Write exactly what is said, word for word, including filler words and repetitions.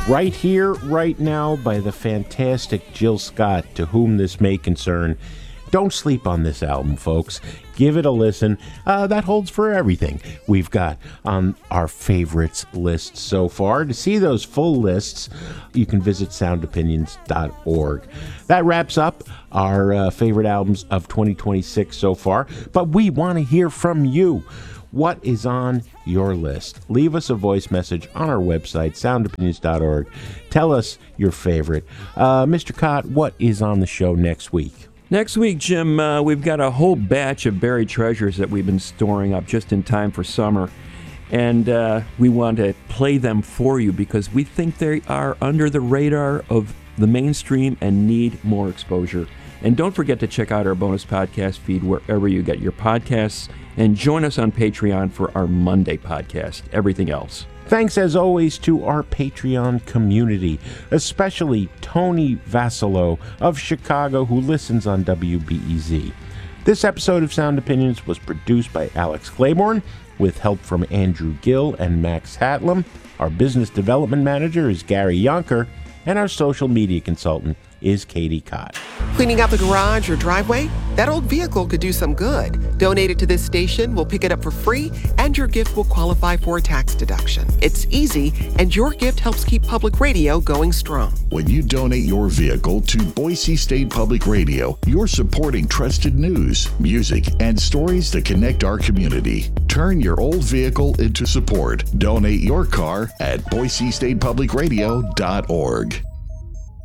right here, right now, by the fantastic Jill Scott, to whom this may concern. Don't sleep on this album, folks. Give it a listen. Uh, that holds for everything we've got on our favorites list so far. To see those full lists, you can visit sound opinions dot org. That wraps up our uh, favorite albums of twenty twenty-six so far, but we want to hear from you. What is on your list? Leave us a voice message on our website, sound opinions dot org. Tell us your favorite. Uh, Mister Cott, what is on the show next week? Next week, Jim, uh, we've got a whole batch of buried treasures that we've been storing up just in time for summer. And uh, we want to play them for you because we think they are under the radar of the mainstream and need more exposure. And don't forget to check out our bonus podcast feed wherever you get your podcasts. And join us on Patreon for our Monday podcast, Everything Else. Thanks, as always, to our Patreon community, especially Tony Vassalo of Chicago, who listens on W B E Z. This episode of Sound Opinions was produced by Alex Claiborne, with help from Andrew Gill and Max Hatlam. Our business development manager is Gary Yonker, and our social media consultant is Katie Cott. Cleaning out the garage or driveway? That old vehicle could do some good. Donate it to this station, we'll pick it up for free, and your gift will qualify for a tax deduction. It's easy, and your gift helps keep public radio going strong. When you donate your vehicle to Boise State Public Radio, you're supporting trusted news, music, and stories that connect our community. Turn your old vehicle into support. Donate your car at boise state public radio dot org.